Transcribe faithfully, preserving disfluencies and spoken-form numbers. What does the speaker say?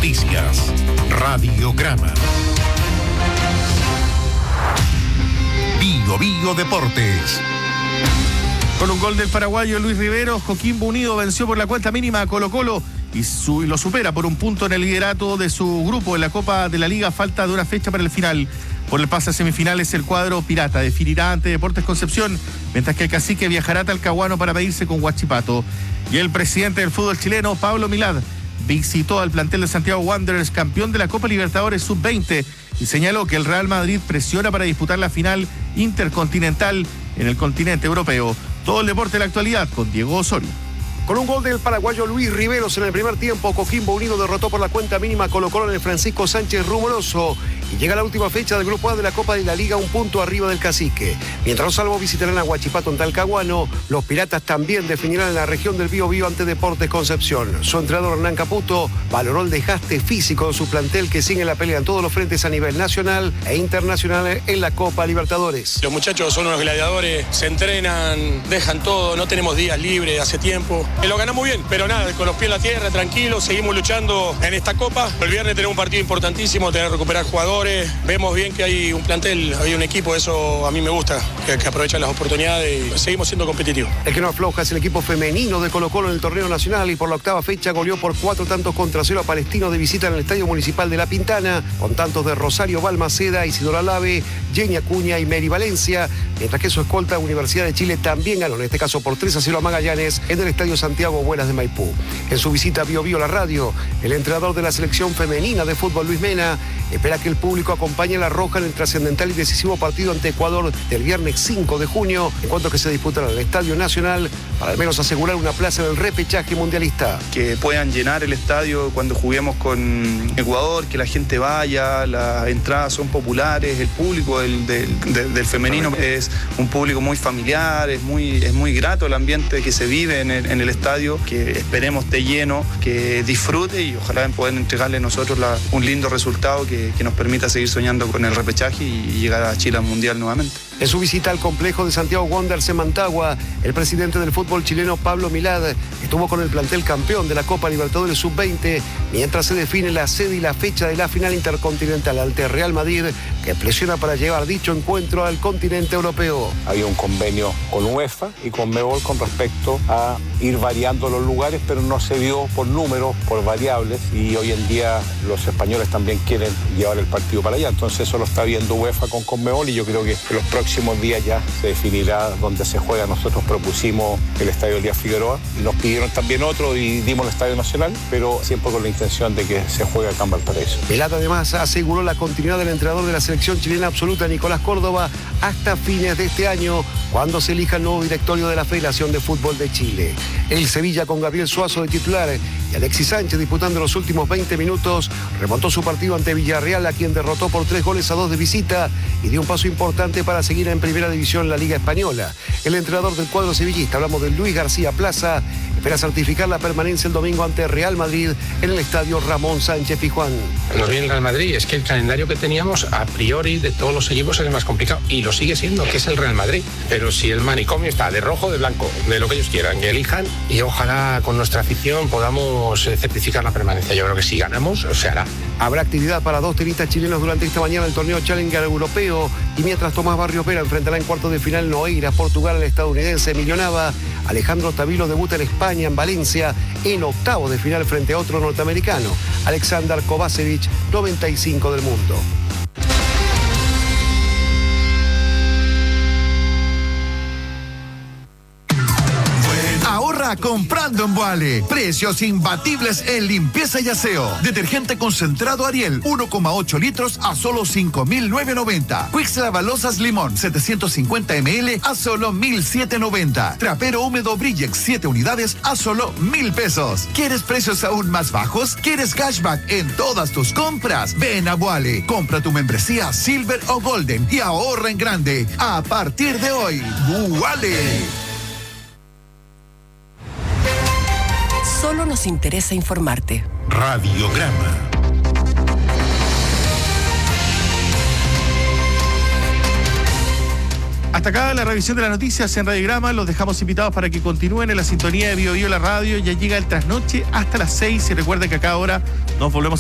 Noticias, Radiograma. Bio Bio Deportes. Con un gol del paraguayo Luis Riveros, Coquimbo Unido venció por la cuenta mínima a Colo-Colo y, su, y lo supera por un punto en el liderato de su grupo en la Copa de la Liga. Falta de una fecha para el final. Por el pase a semifinales, el cuadro pirata definirá ante Deportes Concepción, mientras que el cacique viajará a Talcahuano para medirse con Huachipato. Y el presidente del fútbol chileno, Pablo Milad, visitó al plantel de Santiago Wanderers, campeón de la Copa Libertadores sub veinte, y señaló que el Real Madrid presiona para disputar la final intercontinental en el continente europeo. Todo el deporte de la actualidad con Diego Osorio. Con un gol del paraguayo Luis Riveros en el primer tiempo, Coquimbo Unido derrotó por la cuenta mínima a Colo-Colo en el Francisco Sánchez Rumoroso y llega la última fecha del Grupo A de la Copa de la Liga, un punto arriba del cacique. Mientras los salvos visitarán a Huachipato en Talcahuano, los piratas también definirán en la región del Biobío ante Deportes Concepción. Su entrenador Hernán Caputo valoró el desgaste físico de su plantel, que sigue la pelea en todos los frentes a nivel nacional e internacional en la Copa Libertadores. Los muchachos son unos gladiadores, se entrenan, dejan todo, no tenemos días libres hace tiempo. Lo ganamos bien, pero nada, con los pies en la tierra, tranquilos, seguimos luchando en esta Copa. El viernes tenemos un partido importantísimo, tener que recuperar jugadores. Vemos bien que hay un plantel, hay un equipo, eso a mí me gusta, que, que aprovechan las oportunidades y seguimos siendo competitivos. El que no afloja es el equipo femenino de Colo-Colo en el torneo nacional y por la octava fecha goleó por cuatro tantos contra cero a Palestino de visita en el Estadio Municipal de La Pintana, con tantos de Rosario Balmaceda, Isidora Lave, Jenny Acuña y Mary Valencia, mientras que su escolta Universidad de Chile también ganó, en este caso por tres a cero a Magallanes en el Estadio Santiago Buenas de Maipú. En su visita a Bio Bio la radio, el entrenador de la selección femenina de fútbol, Luis Mena, espera que el público acompañe a la Roja en el trascendental y decisivo partido ante Ecuador del viernes cinco de junio, en cuanto que se disputará en el Estadio Nacional, para al menos asegurar una plaza en el repechaje mundialista. Que puedan llenar el estadio cuando juguemos con Ecuador, que la gente vaya, las entradas son populares, el público del, del, del, del femenino es un público muy familiar, es muy, es muy grato el ambiente que se vive en el, en el estadio, que esperemos esté lleno, que disfrute y ojalá poder entregarle a nosotros la, un lindo resultado que, que nos permita seguir soñando con el repechaje y llegar a Chile al Mundial nuevamente. En su visita al complejo de Santiago Wanderers en Mantagua, el presidente del fútbol chileno, Pablo Milad, estuvo con el plantel campeón de la Copa Libertadores sub veinte, mientras se define la sede y la fecha de la final intercontinental ante Real Madrid, que presiona para llevar dicho encuentro al continente europeo. Había un convenio con UEFA y con Mebol con respecto a ir variando los lugares, pero no se dio por números, por variables, y hoy en día los españoles también quieren llevar el partido para allá. Entonces eso lo está viendo UEFA con Conmebol y yo creo que en los próximos días ya se definirá dónde se juega. Nosotros propusimos el Estadio Elías Figueroa, nos pidieron también otro y dimos el Estadio Nacional, pero siempre con la intención de que se juegue acá en Valparaíso. Milad además aseguró la continuidad del entrenador de la selección chilena absoluta, Nicolás Córdoba, hasta fines de este año, cuando se elija el nuevo directorio de la Federación de Fútbol de Chile. El Sevilla, con Gabriel Suazo de titular y Alexis Sánchez disputando los últimos veinte minutos, remontó su partido ante Villarreal, a quien derrotó por tres goles a dos de visita y dio un paso importante para seguir en primera división en la Liga Española. El entrenador del cuadro sevillista, hablamos de Luis García Plaza, espera certificar la permanencia el domingo ante Real Madrid en el estadio Ramón Sánchez Pizjuán. Nos viene el Real Madrid, es que el calendario que teníamos a priori de todos los equipos es el más complicado y lo sigue siendo, que es el Real Madrid. Pero si el manicomio está de rojo, de blanco, de lo que ellos quieran, que elijan, y ojalá con nuestra afición podamos certificar la permanencia. Yo creo que si ganamos, se hará. Habrá actividad para dos tenistas chilenos durante esta mañana el torneo Challenger europeo, y mientras Tomás Barrios Vera enfrentará en cuartos de final Noeiras, Portugal, al estadounidense Emilio Nava, Alejandro Tavilo debuta en España, en Valencia, en octavos de final frente a otro norteamericano, Alexander Kovacevic, noventa y cinco del mundo. Ahorra comprando en Boale. Precios imbatibles en limpieza y aseo. Detergente concentrado Ariel, uno coma ocho litros a solo cinco mil novecientos noventa. Quicks Lavalosas Limón, setecientos cincuenta mililitros a solo mil setecientos noventa. Trapero húmedo Brillex, siete unidades a solo mil pesos. ¿Quieres precios aún más bajos? ¿Quieres cashback en todas tus compras? Ven a Boale. Compra tu membresía Silver o Golden y ahorra en grande. A partir de hoy, Boale. Solo nos interesa informarte. Radiograma. Hasta acá la revisión de las noticias en Radiograma. Los dejamos invitados para que continúen en la sintonía de Bio Bio la radio. Ya llega el trasnoche hasta las seis y recuerden que acá ahora nos volvemos